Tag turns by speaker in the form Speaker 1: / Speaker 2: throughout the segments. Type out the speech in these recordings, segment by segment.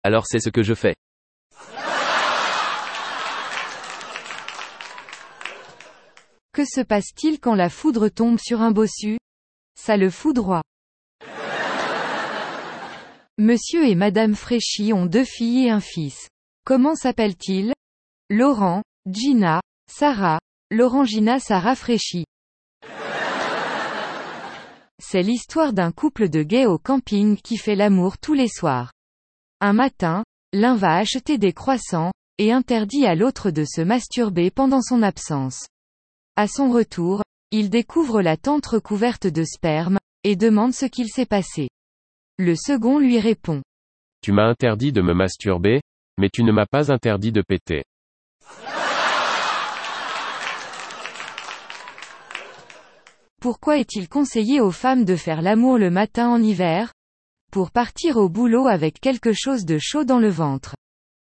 Speaker 1: Alors c'est ce que je fais.
Speaker 2: Que se passe-t-il quand la foudre tombe sur un bossu? Ça le foudroie. Monsieur et Madame Fréchy ont 2 filles et un fils. Comment s'appellent-ils? Laurent, Gina, Sarah, Laurent-Gina Sarah Fréchy. C'est l'histoire d'un couple de gays au camping qui fait l'amour tous les soirs. Un matin, l'un va acheter des croissants, et interdit à l'autre de se masturber pendant son absence. À son retour, il découvre la tente recouverte de sperme, et demande ce qu'il s'est passé. Le second lui répond.
Speaker 3: Tu m'as interdit de me masturber, mais tu ne m'as pas interdit de péter.
Speaker 2: Pourquoi est-il conseillé aux femmes de faire l'amour le matin en hiver? Pour partir au boulot avec quelque chose de chaud dans le ventre.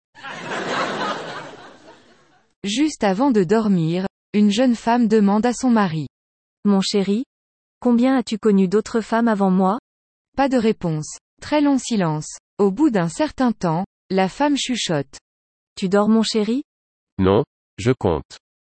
Speaker 2: Juste avant de dormir, une jeune femme demande à son mari.
Speaker 4: Mon chéri, combien as-tu connu d'autres femmes avant moi?
Speaker 2: Pas de réponse. Très long silence. Au bout d'un certain temps, la femme chuchote.
Speaker 4: Tu dors mon chéri?
Speaker 3: Non, je compte.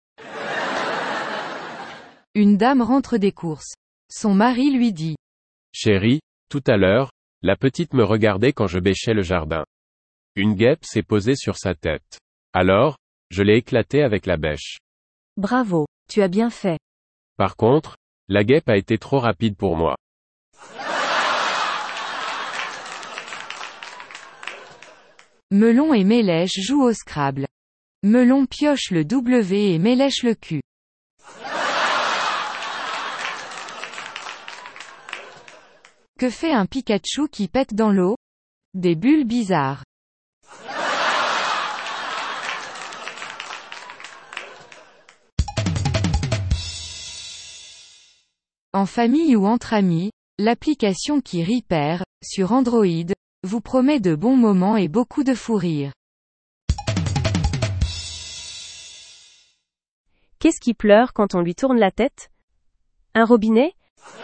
Speaker 2: Une dame rentre des courses. Son mari lui dit.
Speaker 3: Chérie, tout à l'heure, la petite me regardait quand je bêchais le jardin. Une guêpe s'est posée sur sa tête. Alors, je l'ai éclatée avec la bêche.
Speaker 4: Bravo, tu as bien fait.
Speaker 3: Par contre, la guêpe a été trop rapide pour moi.
Speaker 2: Melon et Mélèche jouent au Scrabble. Melon pioche le W et Mélèche le Q. Que fait un Pikachu qui pète dans l'eau? Des bulles bizarres. En famille ou entre amis, l'application qui Repair, sur Android, vous promet de bons moments et beaucoup de fou rire.
Speaker 4: Qu'est-ce qui pleure quand on lui tourne la tête? Un robinet?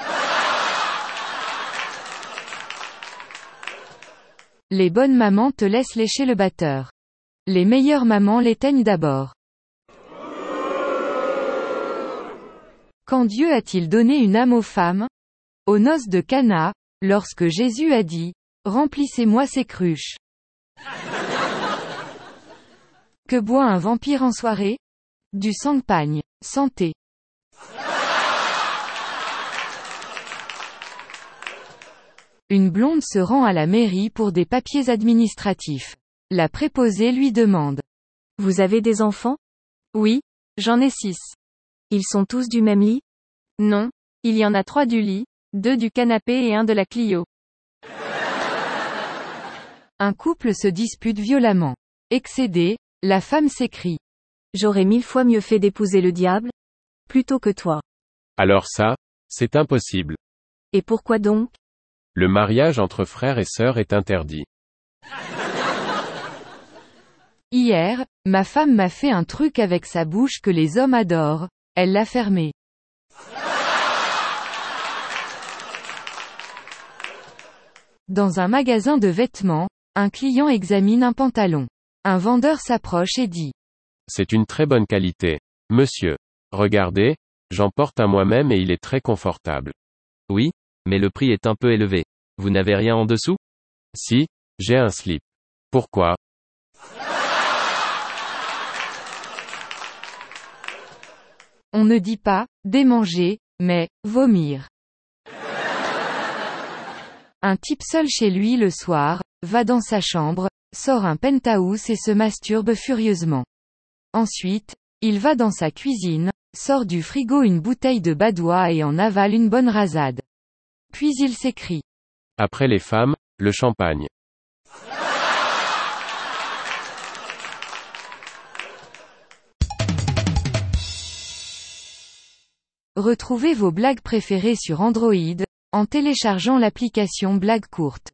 Speaker 2: Les bonnes mamans te laissent lécher le batteur. Les meilleures mamans l'éteignent d'abord. Quand Dieu a-t-il donné une âme aux femmes? Aux noces de Cana, lorsque Jésus a dit, « Remplissez-moi ces cruches ». Que boit un vampire en soirée? Du sang-pagne. Santé. Une blonde se rend à la mairie pour des papiers administratifs. La préposée lui demande.
Speaker 4: Vous avez des enfants?
Speaker 2: Oui, j'en ai 6.
Speaker 4: Ils sont tous du même lit?
Speaker 2: Non, il y en a 3 du lit, 2 du canapé et 1 de la Clio. Un couple se dispute violemment. Excédée, la femme s'écrie.
Speaker 4: J'aurais 1000 fois mieux fait d'épouser le diable, plutôt que toi.
Speaker 3: Alors ça, c'est impossible.
Speaker 4: Et pourquoi donc?
Speaker 3: Le mariage entre frères et sœurs est interdit.
Speaker 2: Hier, ma femme m'a fait un truc avec sa bouche que les hommes adorent, elle l'a fermé. Dans un magasin de vêtements, un client examine un pantalon. Un vendeur s'approche et dit.
Speaker 3: C'est une très bonne qualité. Monsieur. Regardez, j'en porte un moi-même et il est très confortable.
Speaker 1: Oui, mais le prix est un peu élevé. Vous n'avez rien en dessous?
Speaker 3: Si, j'ai un slip. Pourquoi?
Speaker 2: On ne dit pas, démanger, mais, vomir. Un type seul chez lui le soir, va dans sa chambre, sort un penthouse et se masturbe furieusement. Ensuite, il va dans sa cuisine, sort du frigo une bouteille de badois et en avale une bonne rasade. Puis il s'écrie.
Speaker 3: Après les femmes, le champagne.
Speaker 2: Retrouvez vos blagues préférées sur Android, en téléchargeant l'application Blague Courte.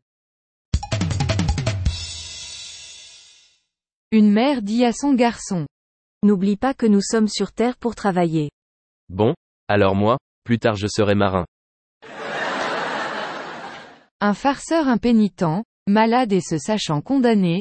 Speaker 2: Une mère dit à son garçon.
Speaker 4: N'oublie pas que nous sommes sur Terre pour travailler.
Speaker 1: Bon, alors moi, plus tard je serai marin.
Speaker 2: Un farceur impénitent, malade et se sachant condamné,